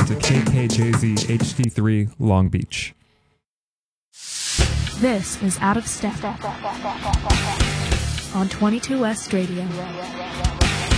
to KKJZ HD3 Long Beach. This is Out of Step on 22 West Radio.